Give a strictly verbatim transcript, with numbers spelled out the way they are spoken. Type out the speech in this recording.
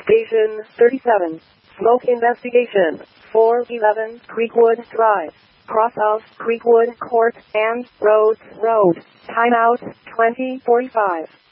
Station thirty-seven. Smoke investigation. four eleven Creekwood Drive. Cross of Creekwood Court and Rhodes Road. Timeout twenty forty-five.